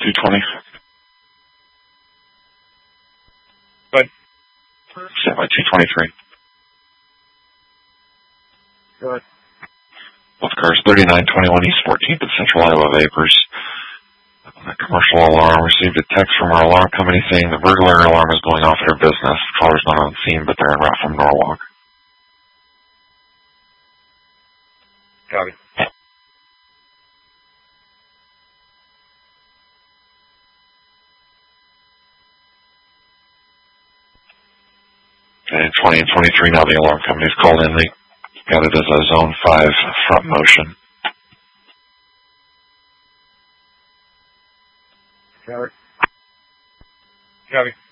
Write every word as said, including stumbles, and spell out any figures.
two twenty. Good. Stand by two twenty-three. Good. Both cars thirty-nine twenty-one East fourteenth at Central Iowa Vapors. A commercial alarm received a text from our alarm company saying the burglary alarm is going off at our business. The caller's not on scene, but they're en route from Norwalk. Copy. And twenty and twenty-three, now the alarm company's called in. They got it as a zone five front motion. Copy. Copy.